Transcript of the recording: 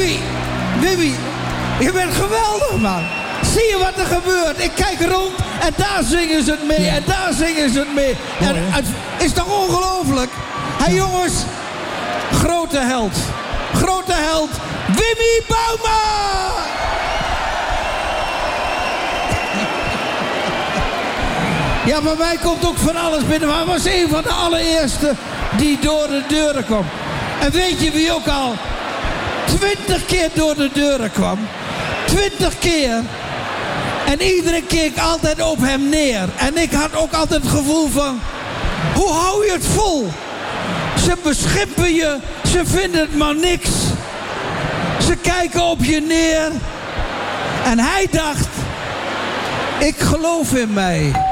Wimmy, je bent geweldig, man. Zie je wat er gebeurt? Ik kijk rond en daar zingen ze het mee en daar zingen ze het mee. En het is toch ongelooflijk? Hé jongens, grote held, Wimmy Bouma! Ja, bij mij komt ook van alles binnen. Maar hij was een van de allereerste die door de deuren kwam. En weet je wie ook al 20 keer door de deuren kwam? 20 keer. En iedereen keek altijd op hem neer. En ik had ook altijd het gevoel van... Hoe hou je het vol? Ze beschimpen je. Ze vinden het maar niks. Ze kijken op je neer. En hij dacht... Ik geloof in mij.